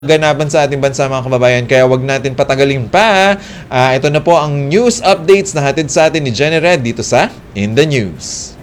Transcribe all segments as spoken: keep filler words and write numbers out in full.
ganapan sa ating bansa mga kababayan, kaya wag natin patagalin pa. Ah, ito na po ang news updates na hatid sa atin ni Jenny Red dito sa In The News.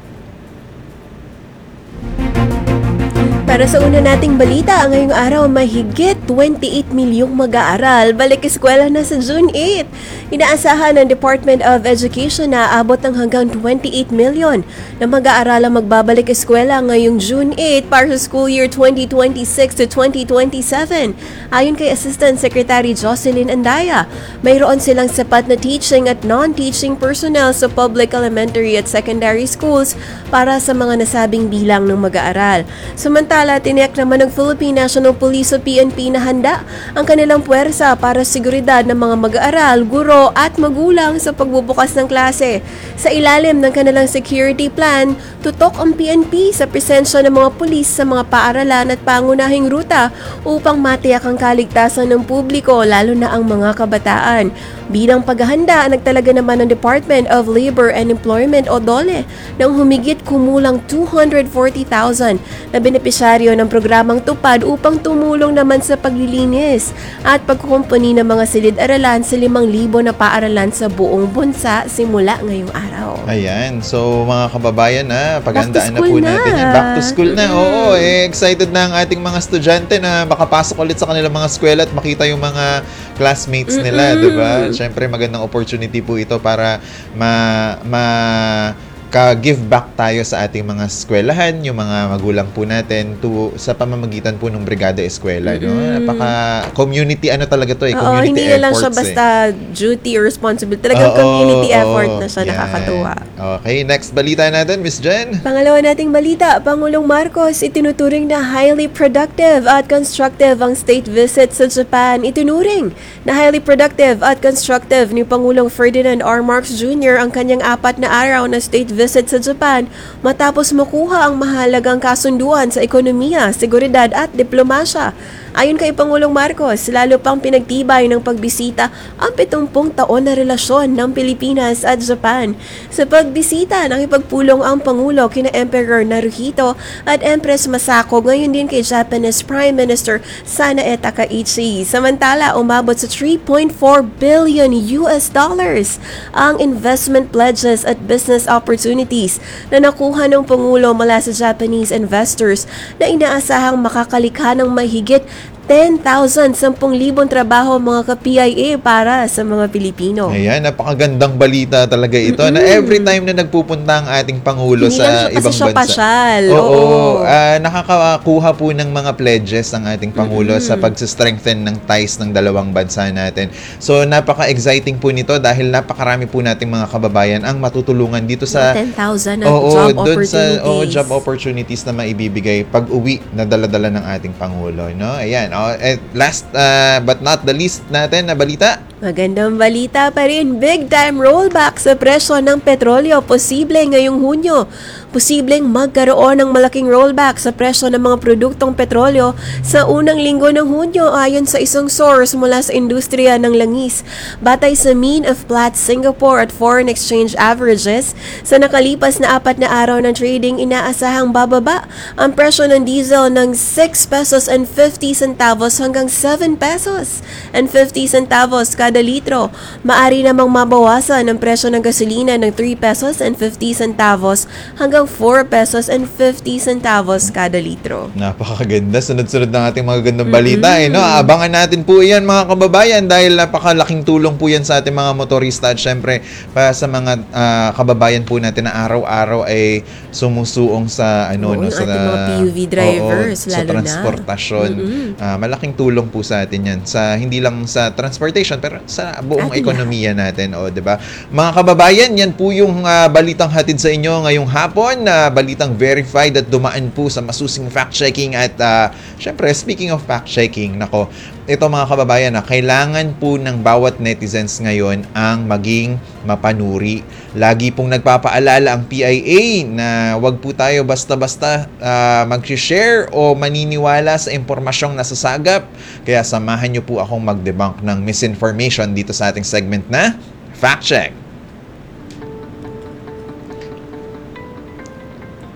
Para sa una nating balita, ngayong araw mahigit twenty-eight milyong mag-aaral balik eskwela na sa June eighth. Inaasahan ng Department of Education na abot ng hanggang twenty-eight milyon na mag-aaral ang magbabalik eskwela ngayong June eighth para sa school year twenty twenty-six to twenty twenty-seven. Ayon kay Assistant Secretary Jocelyn Andaya, mayroon silang sapat na teaching at non-teaching personnel sa public elementary at secondary schools para sa mga nasabing bilang ng mag-aaral. Samantala, tiniyak naman ng Philippine National Police o P N P na handa ang kanilang puwersa para sa seguridad ng mga mag-aaral, guro at magulang sa pagbubukas ng klase. Sa ilalim ng kanilang security plan, tutok ang P N P sa presensya ng mga pulis sa mga paaralan at pangunahing ruta upang matiyak ang kaligtasan ng publiko, lalo na ang mga kabataan. Bilang paghahanda, nagtalaga naman ng Department of Labor and Employment o DOLE ng humigit kumulang two hundred forty thousand na benepisyaryo ng programang tupad upang tumulong naman sa paglilinis at pagkukumpuni ng mga silid-aralan sa limang libo na paaralan sa buong bansa simula ngayong araw. Ayan, so mga kababayan, na paghandaan na po na. natin yan. Back to school na. Oo, eh, excited na ang ating mga estudyante na makapasok ulit sa kanilang mga eskwela at makita yung mga classmates nila, Mm-mm. di ba? Siyempre, magandang opportunity po ito para ma... ma ka-give back tayo sa ating mga eskwelahan, yung mga magulang po natin to sa pamamagitan po ng Brigada Eskwela, no? Mm-hmm. Napaka community ano talaga to eh, Oo, community hindi na lang siya efforts, basta eh. duty or responsibility. Talagang Oo, community oo, effort na siya, yan. nakakatuwa. Okay, next balita natin, Miss Jen. Pangalawa nating balita, Pangulong Marcos itinuturing na highly productive at constructive ang state visit sa Japan. Itinuring na highly productive at constructive ni Pangulong Ferdinand R. Marcos Junior ang kanyang apat na araw na state visit sa Japan matapos makuha ang mahalagang kasunduan sa ekonomiya, seguridad at diplomasya. Ayon kay Pangulong Marcos, lalo pang pinagtibay ng pagbisita ang pitungpung taon na relasyon ng Pilipinas at Japan. Sa pagbisita, nakipagpulong ang Pangulo kina Emperor Naruhito at Empress Masako, ngayon din kay Japanese Prime Minister Sanae Takaichi. Samantala, umabot sa three point four billion U S dollars ang investment pledges at business opportunities na nakuha ng Pangulo mula sa Japanese investors na inaasahang makakalika ng mahigit ten thousand, ten thousand trabaho mga ka-P I A para sa mga Pilipino. Ayan, napakagandang balita talaga ito. Mm-mm. Na every time na nagpupunta ang ating Pangulo Hindi sa lang siya ibang kasi siya bansa. pasyal. Oo, Oo. Uh, nakakakuha po ng mga pledges ang ating Pangulo Mm-mm. sa pag-strengthen ng ties ng dalawang bansa natin. So, napaka-exciting po nito dahil napakarami po nating mga kababayan ang matutulungan dito sa ten thousand na oo, job dun opportunities. Sa oo, job opportunities na maibibigay pag uwi na dala-dala ng ating Pangulo, no? Ayan. Oh, eh, last uh, but not the least natin na balita. Magandang balita pa rin, big time rollback sa presyo ng petrolyo posible ngayong Hunyo. Posibleng magkaroon ng malaking rollback sa presyo ng mga produktong petrolyo sa unang linggo ng Hunyo ayon sa isang source mula sa industriya ng langis. Batay sa Mean of Platts Singapore at Foreign Exchange Averages, sa nakalipas na apat na araw ng trading, inaasahang bababa ang presyo ng diesel ng six pesos and fifty centavos hanggang seven pesos and fifty centavos kada litro. Maari namang mabawasan ang presyo ng gasolina ng three pesos and fifty centavos hanggang four pesos and fifty centavos kada litro. Napakaganda. Sunod-sunod ng ating mga gandang balita. Mm-hmm. Eh, no? Abangan natin po yan mga kababayan dahil napakalaking tulong po yan sa ating mga motorista at syempre para sa mga uh, kababayan po natin na araw-araw ay sumusuong sa ano Oo, no sa mga P U V drivers, oo, lalo sa transportasyon. Mm-hmm. Uh, malaking tulong po sa atin yan sa hindi lang sa transportation pero sa buong Atin ekonomiya natin, o, 'di ba? Mga kababayan, yan po yung uh, balitang hatid sa inyo ngayong hapon, na uh, balitang verified at dumaan po sa masusing fact-checking at uh, syempre, speaking of fact-checking, nako, ito mga kababayan, na kailangan po ng bawat netizens ngayon ang maging mapanuri. Lagi pong nagpapaalala ang P I A na wag po tayo basta-basta uh, mag-share o maniniwala sa impormasyong nasasagap. Kaya samahan niyo po akong mag-debunk ng misinformation dito sa ating segment na Fact Check.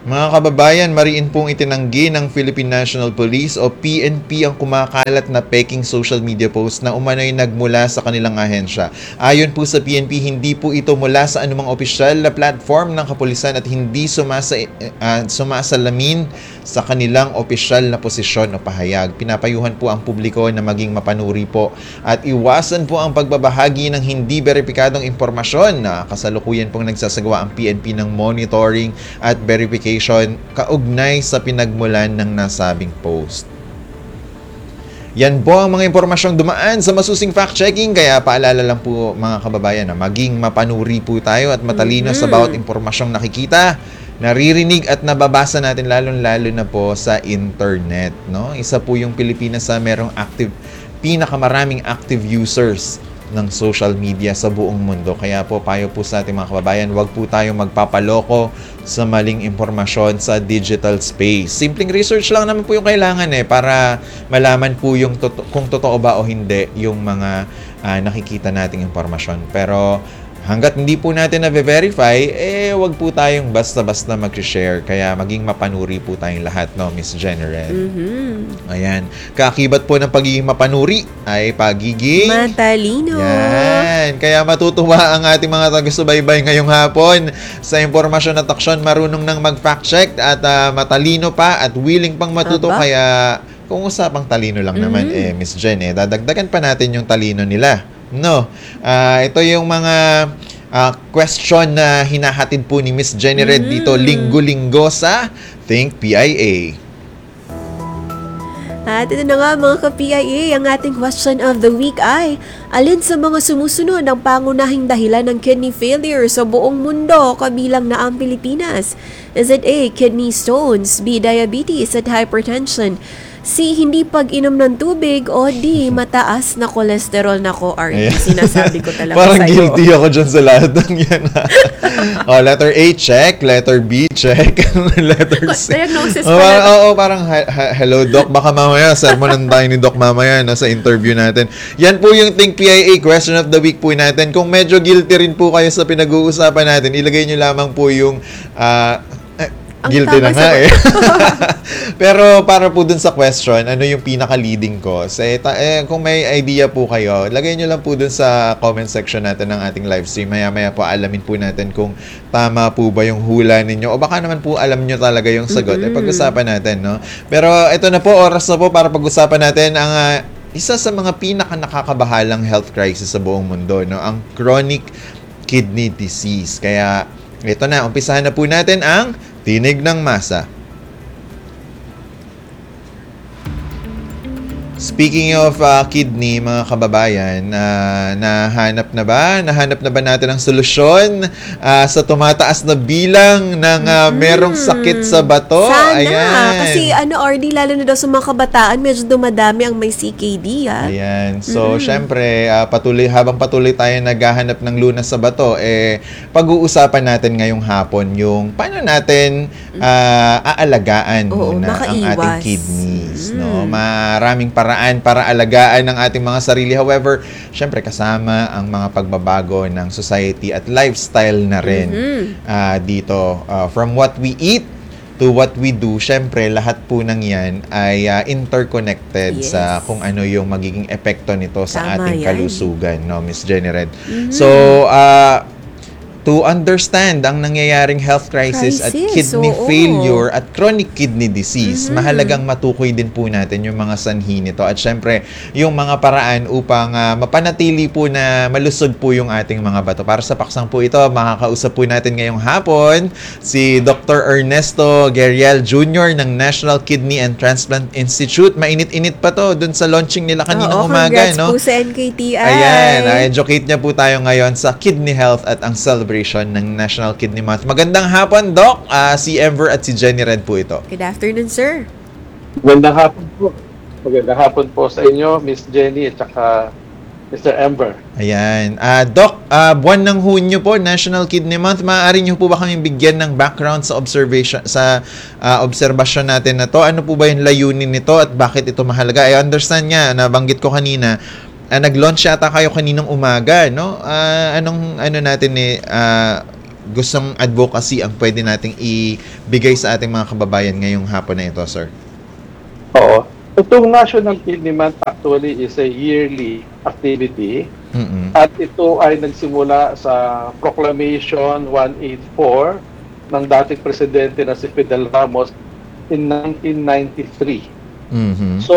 Mga kababayan, mariin pong itinanggi ng Philippine National Police o P N P ang kumakalat na peking social media post na umano'y nagmula sa kanilang ahensya. Ayon po sa P N P, hindi po ito mula sa anumang opisyal na platform ng kapulisan at hindi sumasa, uh, sumasalamin sa kanilang opisyal na posisyon o pahayag. Pinapayuhan po ang publiko na maging mapanuri po at iwasan po ang pagbabahagi ng hindi beripikadong impormasyon na kasalukuyan pong nagsasagawa ang P N P ng monitoring at verification kaugnay sa pinagmulan ng nasabing post. Yan po ang mga impormasyong dumaan sa masusing fact-checking, kaya paalala lang po mga kababayan na maging mapanuri po tayo at matalino mm-hmm. sa bawat impormasyong nakikita, naririnig at nababasa natin, lalong-lalo na po sa internet. No? Isa po yung Pilipinas sa merong active, pinakamaraming active users ng social media sa buong mundo. Kaya po, payo po sa ating mga kababayan, huwag po tayong magpapaloko sa maling impormasyon sa digital space. Simpleng research lang naman po yung kailangan eh, para malaman po yung to- kung totoo ba o hindi yung mga uh, nakikita nating impormasyon. Pero hanggat hindi po natin na-verify, eh wag po tayong basta-basta mag-share. Kaya maging mapanuri po tayong lahat, no, Miss General? Mm-hmm. Ayan. Kakibat po ng pagiging mapanuri ay pagiging matalino. Yan. Kaya matutuwa ang ating mga taga-subaybay ngayong hapon sa impormasyon at aksyon. Marunong nang mag-fact-check at uh, matalino pa at willing pang matuto. Aba? Kaya kung usapang talino lang mm-hmm. naman, eh, Miss Jen, eh, dadagdagan pa natin yung talino nila. No, uh, ito yung mga uh, question na hinahatid po ni Miss Jenny Red mm-hmm. dito linggo-linggo sa Think P I A. At ito na nga mga ka-P I A, ang ating question of the week ay, alin sa mga sumusunod ang pangunahing dahilan ng kidney failure sa buong mundo kabilang na ang Pilipinas? Is it A, kidney stones, B, diabetes at hypertension, C, hindi pag-inom ng tubig, o D, mataas na kolesterol na ko, R D? Sinasabi ko talaga parang sa'yo. Parang guilty ako dyan sa lahat ng yan. Oh, letter A, check. Letter B, check. Letter C. Diagnosis oh, pala. Oo, oh, parang ha- ha- hello, Doc. Baka mamaya, sermonan tayo ni Doc mamaya no, sa interview natin. Yan po yung Think P I A question of the week po natin. Kung medyo guilty rin po kayo sa pinag-uusapan natin, ilagay nyo lamang po yung uh, guilty na nga eh. Pero para po dun sa question, ano yung pinaka-leading cause? Eh, ta- eh, kung may idea po kayo, lagay nyo lang po dun sa comment section natin ng ating live stream. Maya-maya po alamin po natin kung tama po ba yung hula ninyo. O baka naman po alam nyo talaga yung sagot. Mm-hmm. Eh, pag-usapan natin, no? Pero ito na po, oras na po para pag-usapan natin ang uh, isa sa mga pinaka-nakakabahalang health crisis sa buong mundo, no? Ang chronic kidney disease. Kaya ito na, umpisahan na po natin ang Tinig ng Masa. Speaking of uh, kidney, mga kababayan, uh, nahanap na ba? Nahanap na ba natin ang solusyon uh, sa tumataas na bilang ng uh, merong sakit sa bato? Sana. Ayan. Kasi ano, R D, lalo na daw sa mga kabataan, medyo dumadami ang may C K D. Ah. Ayan. So, Mm-mm. syempre, uh, patuloy, habang patuloy tayo naghahanap ng lunas sa bato, eh, pag-uusapan natin ngayong hapon yung paano natin uh, aalagaan Oo, muna ang makaiwas. ating kidneys. Mm. No? Maraming paraan para alagaan ng ating mga sarili. However, syempre kasama ang mga pagbabago ng society at lifestyle na rin Mm-hmm. uh, dito. Uh, from what we eat to what we do, syempre lahat po ng yan ay uh, interconnected Yes. sa kung ano yung magiging epekto nito sa Tama ating yan. kalusugan, no, Miss Jenny Red. Mm-hmm. So, uh, to understand ang nangyayaring health crisis, at Crisis, kidney oo. failure at chronic kidney disease, Mhm. mahalagang matukoy din po natin yung mga sanhi nito at syempre yung mga paraan upang uh, mapanatili po na malusog po yung ating mga bato. Para sa paksang po ito, makakausap po natin ngayong hapon si Doctor Ernesto Guerriel Junior ng National Kidney and Transplant Institute. Mainit-init pa to dun sa launching nila kaninang Oo, umaga, congrats no? po sa N K T I. Ayan, na-educate niya po tayo ngayon sa kidney health at ang celebration ng National Kidney Month. Magandang hapon, Doc. Uh, si Enver at si Jenny Red po ito. Good afternoon, sir. Magandang hapon po. Magandang hapon po sa inyo, Miss Jenny at saka Mister Ember. Ayan. Uh, Doc, uh, buwan ng Hunyo po, National Kidney Month. Maaari niyo po ba kaming bigyan ng background sa observation sa uh, obserbasyon natin na to? Ano po ba yung layunin nito at bakit ito mahalaga? I understand nga, nabanggit ko kanina, Uh, nag-launch yata kayo kaninang umaga, no? Uh, anong ano natin eh uh, gustong advocacy ang pwede nating ibigay sa ating mga kababayan ngayong hapon na ito, sir? Oo. Itong National Kidney Month actually is a yearly activity. Mm-mm. At ito ay nagsimula sa Proclamation one eighty-four ng dating presidente na si Fidel Ramos in nineteen ninety-three. Mhm. So,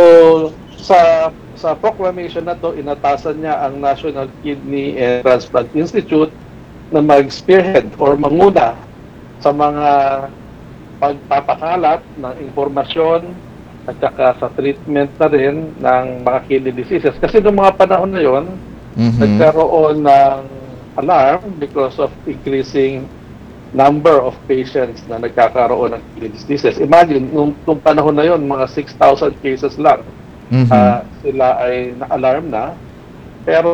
sa sa proclamation na to, inatasan niya ang National Kidney and Transplant Institute na mag-spearhead or manguna sa mga pagpapakalat ng impormasyon at saka sa treatment na rin ng mga kidney diseases. Kasi noong mga panahon na yon, Mhm. nagkaroon ng alarm because of increasing number of patients na nagkakaroon ng kidney diseases. Imagine, nung, nung panahon na yon, mga six thousand cases lang Mhm. ah, sila ay na-alarm na. Pero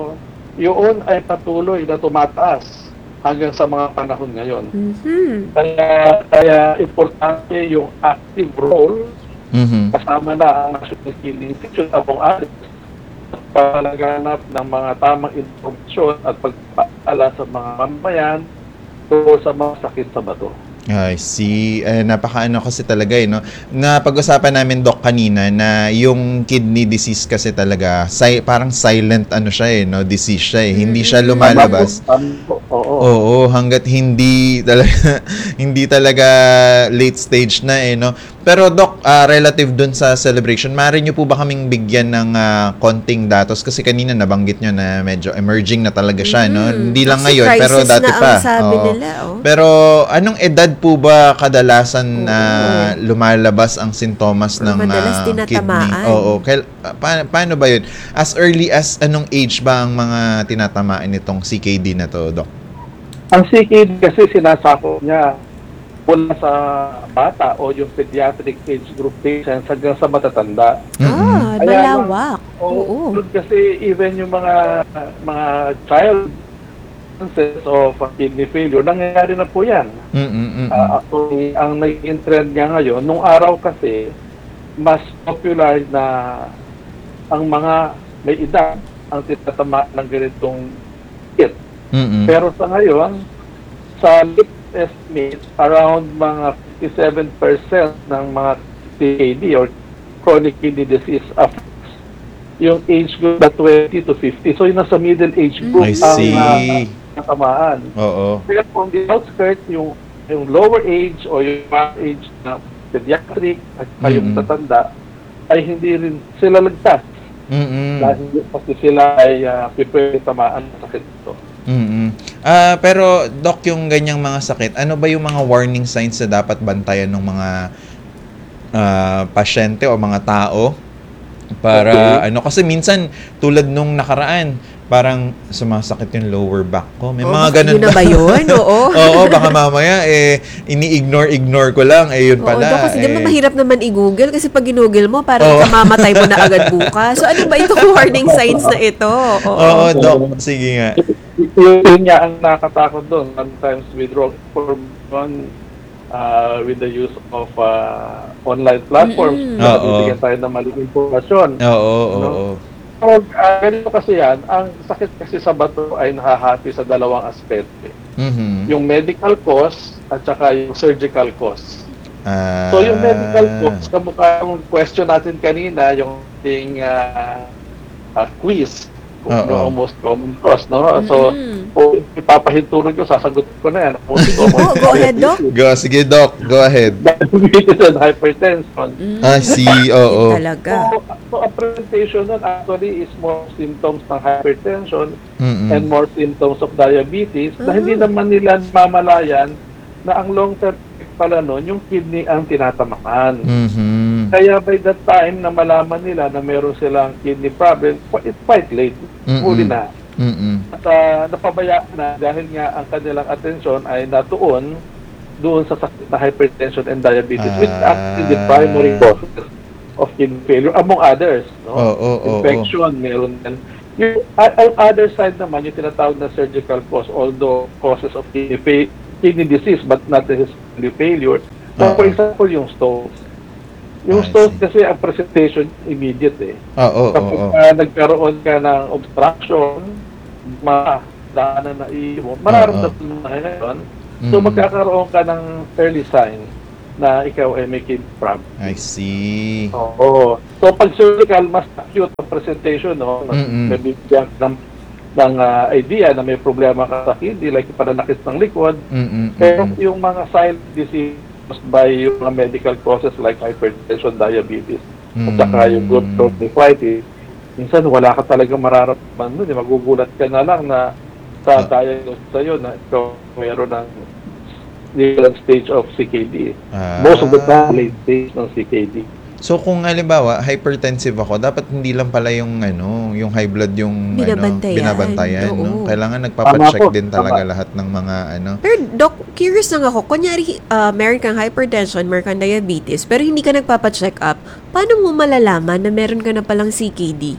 yun ay patuloy na tumataas hanggang sa mga panahon ngayon. Mhm. Kaya, kaya importante yung active role Mhm. kasama na ang National Kidney Institute among others palaganap ng mga tamang informasyon at pagpapala sa mga mamamayan tungkol sa mga sakit sa bato. I see. Eh, napakaano kasi talaga eh, no? Napag-usapan namin, Doc, kanina na yung kidney disease kasi talaga, si- parang silent ano siya eh, no? Disease siya eh. Hindi siya lumalabas. Tama po. Oo. Oo, hanggat hindi talaga hindi talaga late stage na eh, no. Pero Doc, ah, relative dun sa celebration, maaari niyo po ba kaming bigyan ng ah, konting datos kasi kanina nabanggit niyo na medyo emerging na talaga siya, no. Mhm. Hindi lang Kasi ngayon, pero crisis dati na pa. ang sabi Oo. nila, oh. Pero anong edad po ba kadalasan na Oo. lumalabas ang sintomas Or ng madalas ah, kidney? tinatamaan. Oo, kail- ah, pa- paano ba 'yun? As early as anong age ba ang mga tinatamaan nitong C K D na to, Doc? Ang C K D kasi sinasako niya mula sa bata o yung pediatric age group patients hanggang sa matatanda. Ah, Kaya- malawak. Oo. O, kasi even yung mga mga child instances of kidney failure, nangyayari na po yan. Mm-mm. Ah, actually, ang naging trend niya ngayon, nung araw kasi, mas popular na ang mga may edad ang tinatama ng ganitong sakit. Mm-mm. Pero sa ngayon, sa latest estimate, around mga fifty-seven percent ng mga C K D or chronic kidney disease affects yung age group na twenty to fifty. So yung nasa middle age group I ang see. uh, natamaan. Oo. Kaya on the outskirts, yung, yung lower age o yung mga age na pediatric at saka yung Mm-mm. tatanda ay hindi rin sila lagtas Mm-mm. dahil kasi sila ay uh, pwede tamaan sa sakit ito. Mm-mm. Ah, pero Doc, yung ganyang mga sakit, ano ba yung mga warning signs na dapat bantayan ng mga ah, pasyente o mga tao para Okay. ano, kasi minsan tulad nung nakaraan, parang sumasakit yung lower back ko. May Oh, mga baka ganun yun na ba yun? Oo. Oo, baka mamaya eh ini-ignore ignore ko lang eh yun Oo, pala. Dok, kasi di ba eh, mahirap naman i-google kasi pag ginugol mo, parang Oo. kamamatay mo na agad bukas. So ano ba itong warning signs na ito? Oo. Oo, Doc, sige nga. Yun, yun nga ang nakatakot doon. Sometimes with wrong information, uh, with the use of uh, online platforms, Mm-mm. na Oo. bibigyan tayo ng maling impormasyon. Oo, oo, No? oo. So, uh, ganito kasi yan, ang sakit kasi sa bato ay nahahati sa dalawang aspeto. Mhm. Yung medical cause at saka yung surgical cause. Ah, So yung medical cause, kamukha yung question natin kanina, yung ating uh, uh, quiz, kung Oo. ano ang most common cause, no? So, Mm. kung ipapahinturin ko, sasagot ko na yan. Most Oo, common go ahead, Doc. Go, sige, Doc. Go ahead. diabetes and hypertension. Mm. Ah, see, Yun oo. talaga. So, so ang presentation nun actually is more symptoms ng hypertension Mm-mm. and more symptoms of diabetes na Ah. hindi naman nila mamalayan na ang long-term effect pala nun, yung kidney ang tinatamaan. Mhm. Kaya by that time na malaman nila na meron silang kidney problem, it's quite late. Mm-mm. Huli na. Mm-mm. At uh, napabayaan na dahil nga ang kanilang atensyon ay natuon doon sa sakit na hypertension and diabetes, which Ah. actually the primary causes of kidney failure, among others. No? Oo, oo, oo. Infection, meron din. Yung a- ang other side naman, yung tinatawag na surgical cause, although causes of kidney, fa- kidney disease but not necessarily failure. So, Oo. for example, yung stones. Yung I stones see. kasi ang presentation immediate eh. Oo, oo, Kapag oo. uh, nagkaroon ka ng obstruction, ma daanan na iiwan, mararamdaman mo na ngayon. So, Mm. magkakaroon ka ng early sign na ikaw ay may kidney problem. I see. Oo. So, pag surgical, mas acute ang presentation, no? Mas Mm-mm. may bibigyan ng, ng ah, idea na may problema ka sa kidney, like pananakit ng likod. Mm-mm. Pero yung mga silent disease caused by yung mga medical causes like hypertension, diabetes, at saka yung good throat nephritis, minsan wala ka talagang mararamdaman nun. Eh. Magugulat ka na lang na sa Ah. diagnose sa'yo na ikaw mayroon ng different stage of C K D. Ah. Most of the time, late stage ng C K D. So kung halimbawa hypertensive ako, dapat hindi lang pala yung ano, yung high blood yung Binabantayan. ano, binabantayan, no? Oo. Kailangan nagpapa-check Tama po, din talaga tama. lahat ng mga ano. Pero Doc, curious lang ako. Kunyari, uh, meron kang hypertension, meron kang diabetes, pero hindi ka nagpapacheck up, paano mo malalaman na meron ka na palang C K D?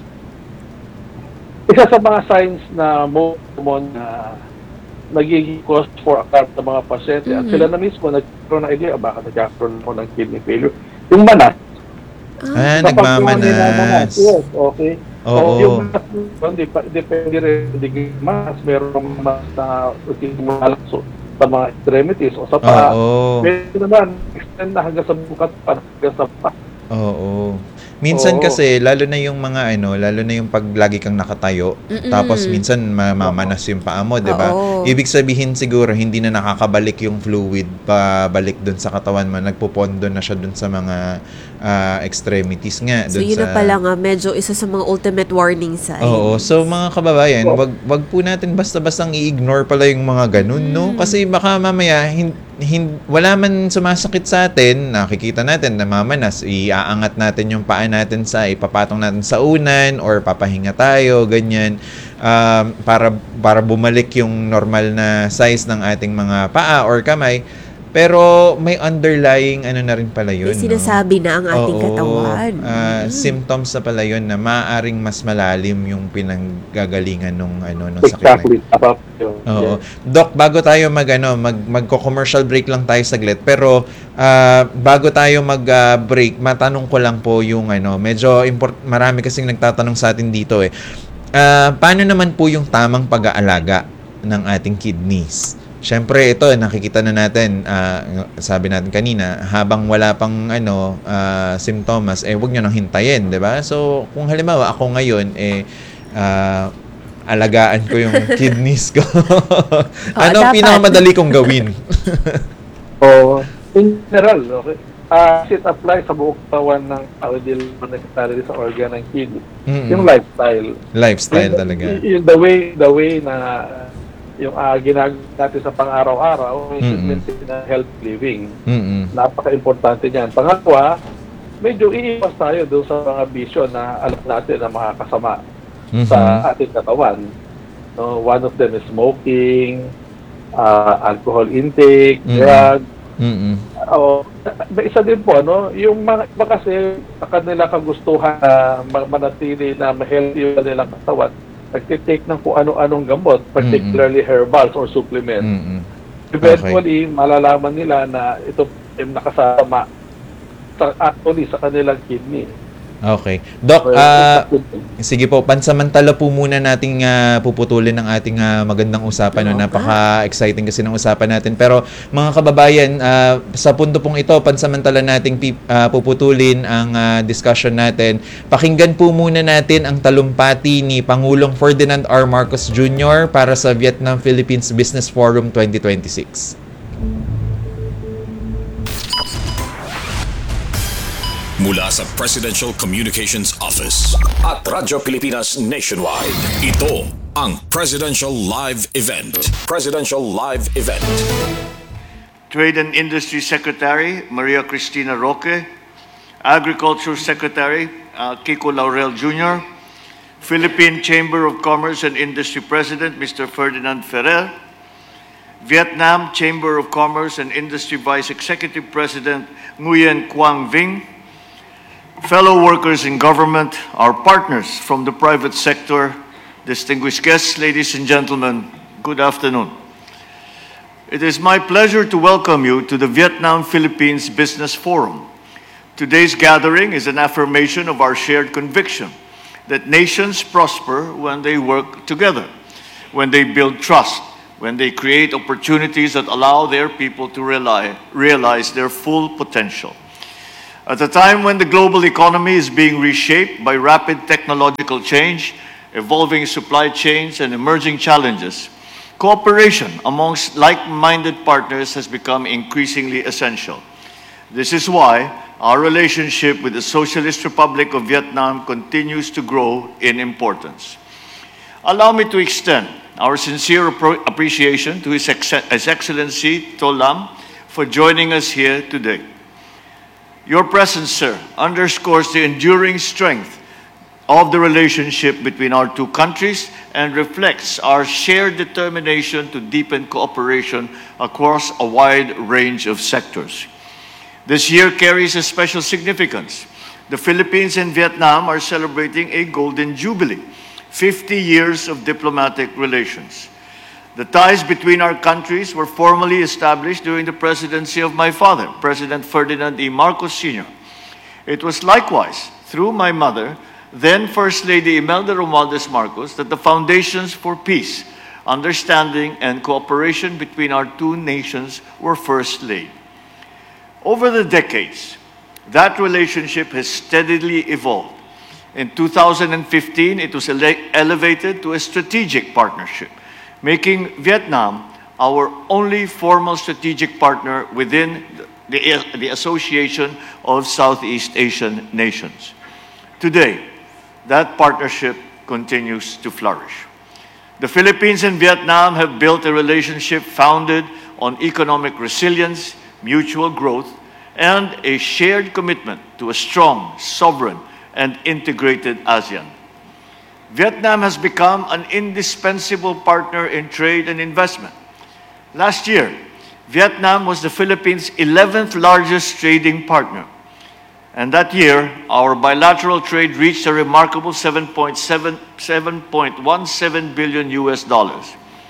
Isa sa mga signs na most common na nagiging cause for alarm sa mga pasyente at Mhm. sila na mismo nagkaroon ng idea, baka nagkaroon ako ng kidney failure. Yung manas. Ah, Kapag yung nagmamanas. nilamanas, Yes, okay. Oo. So, yung manas, yun, dep- depende rin sa degree ng manas. Meron manas na utimulak sa mga extremities o sa paa. Oo. Meron naman, extend na hanggang sa bukat pa, hanggang sa paa. Oo. Minsan Oo. kasi lalo na yung mga ano, lalo na yung pag lagi kang nakatayo, Mm-mm. tapos minsan mamamanas yung paa mo, 'di ba? Oo. Ibig sabihin siguro hindi na nakakabalik yung fluid pabalik dun sa katawan mo, nagpupondo na siya dun sa mga ah, extremities nga So dun yun sa na pala nga, medyo isa sa mga ultimate warning signs. Oo. So mga kababayan, wag wag po natin basta-bastang i-ignore pala yung mga ganun, no? Kasi baka mamaya hin, hin, wala man sumasakit sa atin, nakikita natin namamanas, iaangat natin yung paa natin sa ipapatong natin sa unan or papahinga tayo, ganyan. Um, para para bumalik yung normal na size ng ating mga paa or kamay. Pero may underlying ano na rin pala yun. May sinasabi na ang ating Oo. katawan. Ah, Mm. symptoms na pala yun na maaaring mas malalim yung pinanggagalingan nung ano nung sakit na Exactly. About yun. Oo. Yes. Doc, bago tayo mag ano, mag magko-commercial break lang tayo saglit. Pero ah, bago tayo mag-break, matanong ko lang po yung ano, medyo import marami kasing nagtatanong sa atin dito eh. Ah, paano naman po yung tamang pag-aalaga ng ating kidneys? Siyempre, ito, nakikita na natin, ah, sabi natin kanina, habang wala pang ano, ah, simptomas, eh, huwag nyo nang hintayin, di ba? So, kung halimbawa, ako ngayon, eh, ah, alagaan ko yung kidneys ko. Ano ang dapat. pinakamadali kong gawin? O, in general, okay, uh, it applies sa buong katawan ng tao, hindi lang necessarily sa organ ng kidney. Mm-mm. Yung lifestyle. Lifestyle Yung- talaga. y- Yung the way, the way na yung uh, ginagawa natin sa pang-araw-araw, yung Mm-mm. maintain na health living. Mm-mm. Napaka-importante niyan. Pangalawa, medyo iiwas tayo doon sa mga bisyo na alam natin na makakasama Mhm. sa ating katawan. No, one of them is smoking, uh, alcohol intake, Mm. drug. Mm-mm. O, may isa din po, no? Yung mga iba kasi sa kanila kagustuhan na ma- manatili na ma-healthy yung kanilang katawan, nagtitake ng kung ano-anong gamot, particularly herbals or supplements. Mm-mm. Eventually, malalaman nila na ito yung nakasama sa, actually sa kanilang kidney. Okay. Doc, So, ah, sige po, pansamantala po muna nating ah, puputulin ang ating ah, magandang usapan. No? Oo, Napaka-exciting kasi ng usapan natin. Pero mga kababayan, ah, sa punto pong ito, pansamantala nating pi- ah, puputulin ang ah, discussion natin. Pakinggan po muna natin ang talumpati ni Pangulong Ferdinand R. Marcos Junior para sa Vietnam-Philippines Business Forum twenty twenty-six. Mula sa Presidential Communications Office at Radyo Pilipinas Nationwide, ito ang Presidential Live Event. Presidential Live Event. Trade and Industry Secretary Maria Cristina Roque, Agriculture Secretary uh, Kiko Laurel Junior, Philippine Chamber of Commerce and Industry President Mister Ferdinand Ferrer, Vietnam Chamber of Commerce and Industry Vice Executive President Nguyen Quang Vinh, fellow workers in government, our partners from the private sector, distinguished guests, ladies and gentlemen, good afternoon. It is my pleasure to welcome you to the Vietnam-Philippines Business Forum. Today's gathering is an affirmation of our shared conviction that nations prosper when they work together. when they build trust, when they create opportunities that allow their people to rely, realize their full potential. At a time when the global economy is being reshaped by rapid technological change, evolving supply chains, and emerging challenges, cooperation amongst like-minded partners has become increasingly essential. This is why our relationship with the Socialist Republic of Vietnam continues to grow in importance. Allow me to extend our sincere appro- appreciation to His, Ex- His Excellency To Lam for joining us here today. Your presence, sir, underscores the enduring strength of the relationship between our two countries and reflects our shared determination to deepen cooperation across a wide range of sectors. This year carries a special significance. The Philippines and Vietnam are celebrating a golden jubilee, fifty years of diplomatic relations. The ties between our countries were formally established during the presidency of my father, President Ferdinand E. Marcos Senior It was likewise through my mother, then First Lady Imelda Romualdez Marcos, that the foundations for peace, understanding, and cooperation between our two nations were first laid. Over the decades, that relationship has steadily evolved. In two thousand fifteen, it was ele- elevated to a strategic partnership, making Vietnam our only formal strategic partner within the, the Association of Southeast Asian Nations. Today, that partnership continues to flourish. The Philippines and Vietnam have built a relationship founded on economic resilience, mutual growth, and a shared commitment to a strong, sovereign, and integrated ASEAN. Vietnam has become an indispensable partner in trade and investment. Last year, Vietnam was the Philippines' eleventh largest trading partner. And that year, our bilateral trade reached a remarkable seven point one seven billion U S dollars.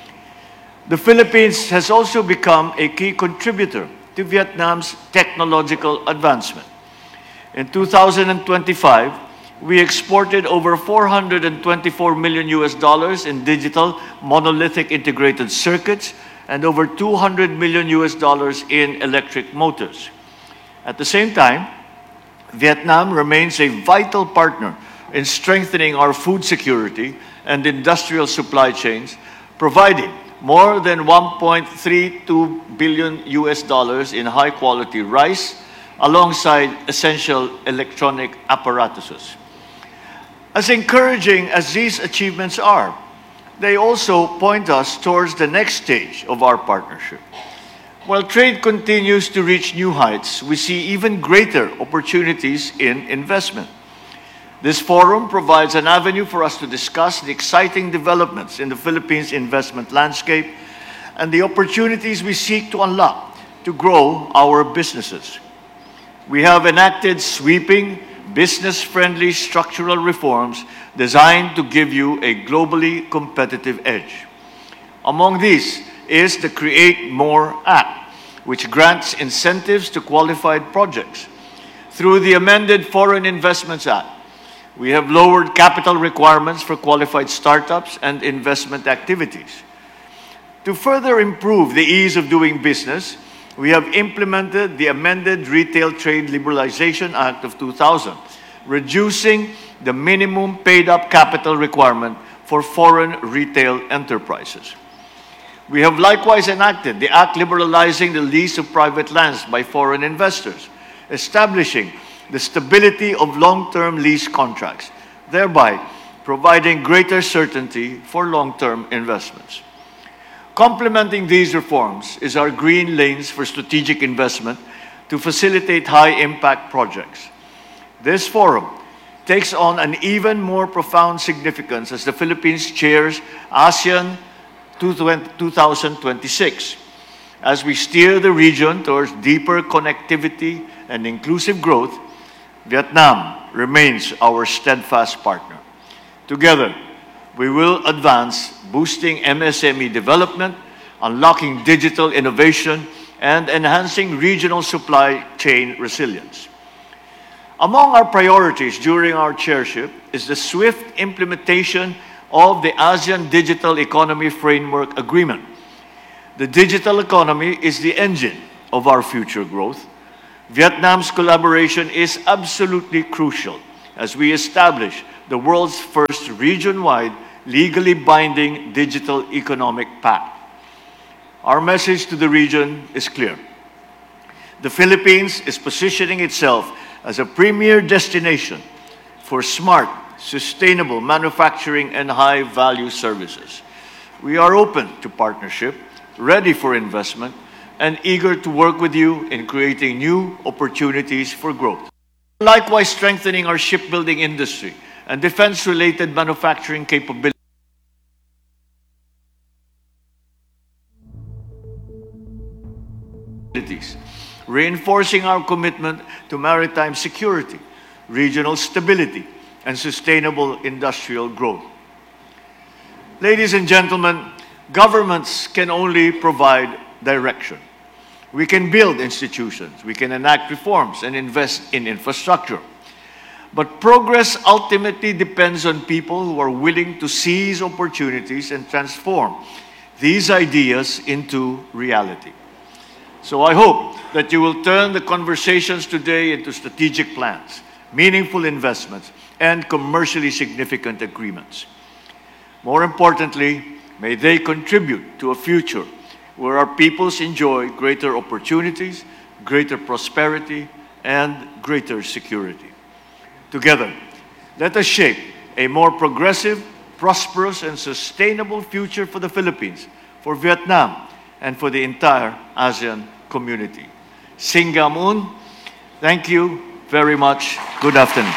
The Philippines has also become a key contributor to Vietnam's technological advancement. In two thousand twenty-five, we exported over four hundred twenty-four million U S dollars in digital monolithic integrated circuits and over two hundred million U S dollars in electric motors. At the same time, Vietnam remains a vital partner in strengthening our food security and industrial supply chains, providing more than one point three two billion U S dollars in high-quality rice, alongside essential electronic apparatuses. As encouraging as these achievements are, they also point us towards the next stage of our partnership. While trade continues to reach new heights, we see even greater opportunities in investment. This forum provides an avenue for us to discuss the exciting developments in the Philippines investment landscape and the opportunities we seek to unlock to grow our businesses. We have enacted sweeping, business-friendly structural reforms designed to give you a globally competitive edge. Among these is the Create More Act, which grants incentives to qualified projects. Through the amended Foreign Investments Act, we have lowered capital requirements for qualified startups and investment activities. To further improve the ease of doing business, we have implemented the amended Retail Trade Liberalization Act of two thousand, reducing the minimum paid-up capital requirement for foreign retail enterprises. We have likewise enacted the Act liberalizing the lease of private lands by foreign investors, establishing the stability of long-term lease contracts, thereby providing greater certainty for long-term investments. Complementing these reforms is our Green Lanes for Strategic Investment to facilitate high-impact projects. This forum takes on an even more profound significance as the Philippines chairs ASEAN two thousand twenty-six. As we steer the region towards deeper connectivity and inclusive growth, Vietnam remains our steadfast partner. Together, we will advance boosting M S M E development, unlocking digital innovation, and enhancing regional supply chain resilience. Among our priorities during our chairship is the swift implementation of the ASEAN Digital Economy Framework Agreement. The digital economy is the engine of our future growth. Vietnam's collaboration is absolutely crucial as we establish the world's first region-wide, legally binding digital economic pact. Our message to the region is clear. The Philippines is positioning itself as a premier destination for smart, sustainable manufacturing and high-value services. We are open to partnership, ready for investment, and eager to work with you in creating new opportunities for growth. Likewise, strengthening our shipbuilding industry and defense-related manufacturing capabilities. Reinforcing our commitment to maritime security, regional stability, and sustainable industrial growth. Ladies and gentlemen, governments can only provide direction. We can build institutions, we can enact reforms and invest in infrastructure. But progress ultimately depends on people who are willing to seize opportunities and transform these ideas into reality. So I hope that you will turn the conversations today into strategic plans, meaningful investments, and commercially significant agreements. More importantly, may they contribute to a future where our peoples enjoy greater opportunities, greater prosperity, and greater security. Together, let us shape a more progressive, prosperous, and sustainable future for the Philippines, for Vietnam, and for the entire ASEAN community. Singamun, thank you very much. Good afternoon.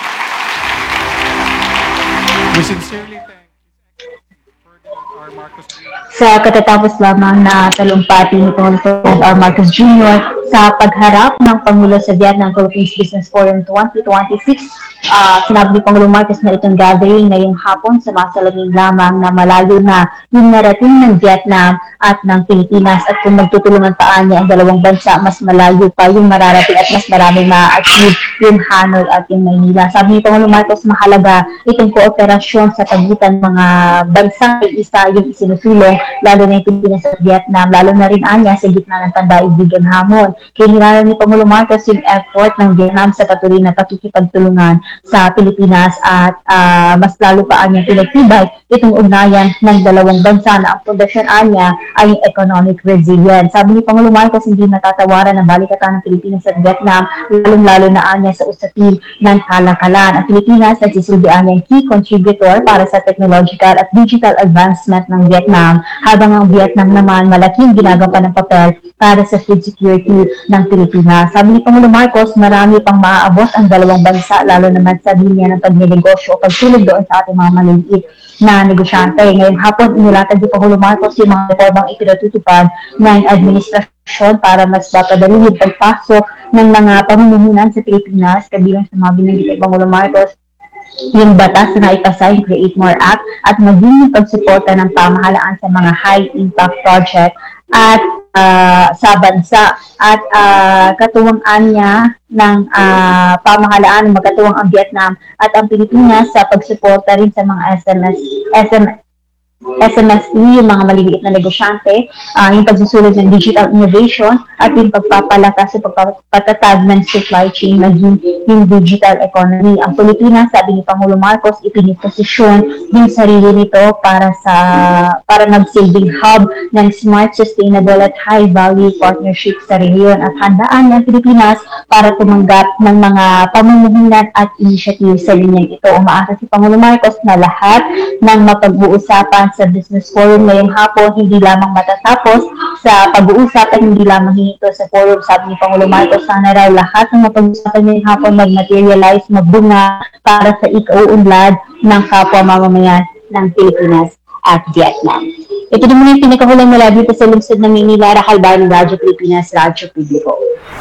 We sincerely thank His Excellency Ferdinand R. Marcos Junior Sa katatapos lamang na talumpati ni Pangulong Ferdinand R. Marcos Junior sa pagharap ng Pangulo sa Vietnam-Philippines Business Forum twenty twenty-six, uh, sinabi ni Pangulong Marcos na itong gathering ngayong hapon sa masalaging lamang na malayo na yung narating ng Vietnam at ng Pilipinas, at kung magtutulungan pa niya ang dalawang bansa, mas malayo pa yung mararating at mas maraming ma-achieve yung Hanoi at yung Maynila. Sabi ni Pangulong Marcos, mahalaga itong kooperasyon sa pagitan ng mga bansang may isa yung isinusulong, lalo na yung Pilipinas at Vietnam, lalo na rin anya sa gitna ng pandaigdigang hamon. Kinilala ni Pangulong Marcos yung effort ng Vietnam sa patuloy na pakikipagtulungan sa Pilipinas at uh, mas lalo pa anya pinagtibay itong ugnayan ng dalawang bansa na ang pundasyon anya ay economic resilience. Sabi ni Pangulong Marcos, hindi natatawaran ang balikatan ng Pilipinas at Vietnam, lalong-lalo na anya sa usapin ng kalakalan. Ang Pilipinas nagsisilbi anya key contributor para sa technological at digital advancement ng Vietnam, habang ang Vietnam naman malaking ginagawa ng papel para sa food security ng Pilipinas. Sabi ni Pangulong Marcos, marami pang maaabot ang dalawang bansa, lalo naman sa linya ng pagnenegosyo o pagtulog doon sa ating mga maliliit na negosyante. Ngayong hapon, inilatag ni Pangulong Marcos yung mga reformang ipinatutupad ng administrasyon para mas mapadali yung pagpasok ng mga pamumuhunan sa Pilipinas, kabilang sa mga binanggit ni Pangulong Marcos yung batas na ipasa yung Create More Act at maging yung pagsuporta ng pamahalaan sa mga high-impact project at uh, sa bansa, at uh, katuwang-an niya ng uh, pamahalaan ng magkatuwang ang Vietnam at ang Pilipinas sa pagsuporta rin sa mga S M S, S M S M S E, yung mga maliliit na negosyante, uh, yung pagsusulod ng digital innovation at yung pagpapalakas sa pagpapatatag ng supply chain maging yung digital economy. Ang Pilipinas, sabi ni Pangulo Marcos, ipiniposisyon yung sarili nito para sa para mag-saving hub ng smart, sustainable at high-value partnership sa rehiyon, at handaan ng Pilipinas para tumanggap ng mga pamumuhunan at initiative sa linyang ito. Umaasa si Pangulo Marcos na lahat ng mapag-uusapan sa Business Forum ngayong hapon hindi lamang matatapos sa pag-uusap at hindi lamang hinito sa forum. Sabi ni Pangulo Marcos, sana raw lahat ng mapag-uusapan ngayong hapon mag-materialize, magbunga para sa ikauunlad ng kapwa mamamayan ng Pilipinas at Vietnam. Ito din muna yung pinakahulang mula dito sa lungsod ng Maynila. Rahal Barney, Radyo Pilipinas, Radyo Publiko.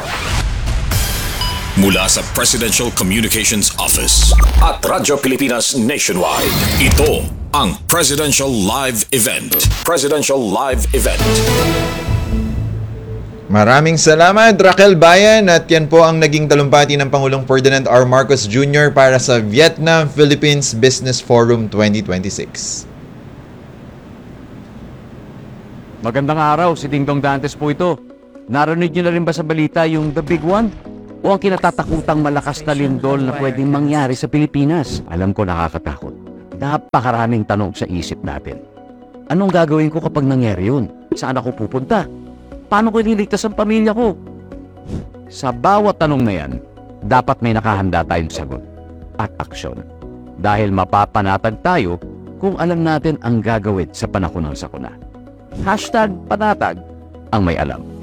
Mula sa Presidential Communications Office at Radyo Pilipinas Nationwide, ito ang Presidential Live Event. Presidential Live Event. Maraming salamat, Raquel Bayan, at yan po ang naging talumpati ng Pangulong Ferdinand R. Marcos Junior para sa Vietnam-Philippines Business Forum twenty twenty-six. Magandang araw, si Dingdong Dantes po ito. Narinig niyo na rin ba sa balita yung The Big One? O ang kinatatakutang malakas na lindol na pwedeng mangyari sa Pilipinas? Alam ko nakakatakot. Napakaraming tanong sa isip natin. Anong gagawin ko kapag nangyari yun? Saan ako pupunta? Paano ko ililigtas ang pamilya ko? Sa bawat tanong na yan, dapat may nakahanda tayong sagot at aksyon. Dahil mapapanatag tayo kung alam natin ang gagawin sa panahon ng sakuna. Hashtag panatag ang may alam.